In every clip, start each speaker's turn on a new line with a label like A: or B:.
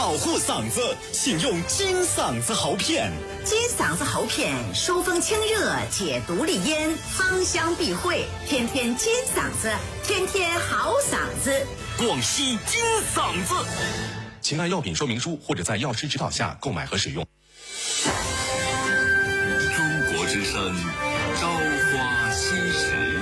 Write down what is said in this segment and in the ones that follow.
A: 保护嗓子，请用金嗓子喉片。
B: 金嗓子喉片疏风清热，解毒利咽，芳香避秽，天天金嗓子，天天好嗓子。
A: 广西金嗓子，请按药品说明书或者在药师指导下购买和使用。
C: 中国之声，朝花夕拾。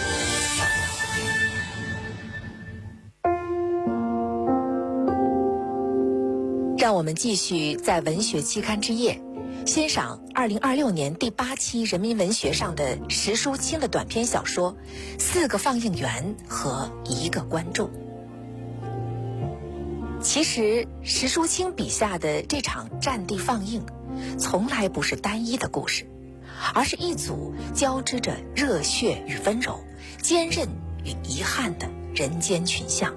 D: 让我们继续在文学期刊之夜，欣赏2026年第8期人民文学上的石淑清的短篇小说《4个放映员和1个观众》。其实石淑清笔下的这场战地放映从来不是单一的故事，而是一组交织着热血与温柔、坚韧与遗憾的人间群像。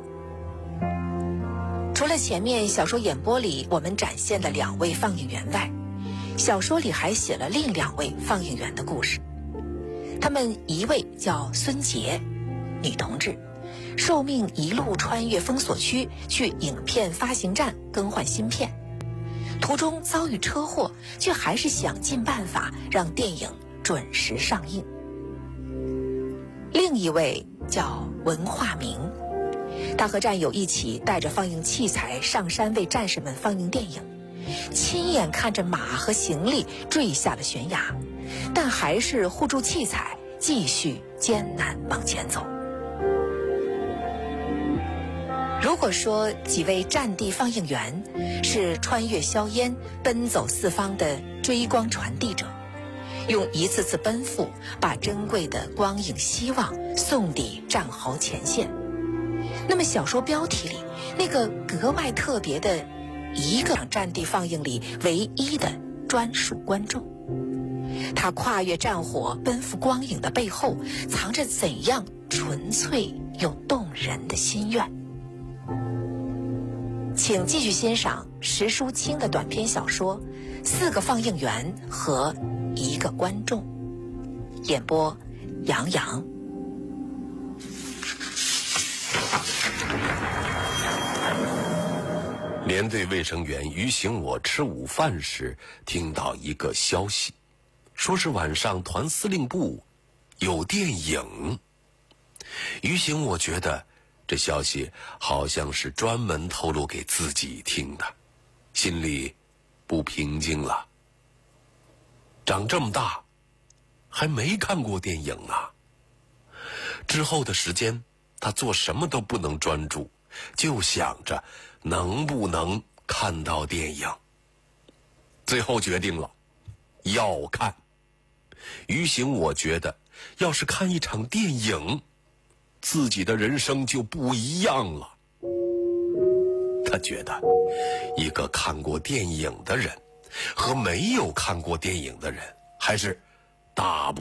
D: 除了前面小说演播里我们展现的2位放映员外，小说里还写了另2位放映员的故事。他们一位叫孙杰，女同志，受命一路穿越封锁区去影片发行站更换芯片，途中遭遇车祸，却还是想尽办法让电影准时上映。另一位叫文化明，他和战友一起带着放映器材上山为战士们放映电影，亲眼看着马和行李坠下了悬崖，但还是护住器材，继续艰难往前走。如果说几位战地放映员是穿越硝烟、奔走四方的追光传递者，用一次次奔赴把珍贵的光影希望送抵战壕前线，那么小说标题里那个格外特别的1个战地放映里唯一的专属观众，他跨越战火奔赴光影的背后藏着怎样纯粹又动人的心愿。请继续欣赏石淑清的短篇小说《4个放映员和1个观众》，演播杨洋。
E: 连队卫生员于行我吃午饭时听到一个消息，说是晚上团司令部有电影。于行我觉得这消息好像是专门透露给自己听的，心里不平静了。长这么大还没看过电影啊！之后的时间他做什么都不能专注，就想着能不能看到电影。最后决定了要看。于行我觉得要是看一场电影，自己的人生就不一样了。他觉得一个看过电影的人和没有看过电影的人还是大不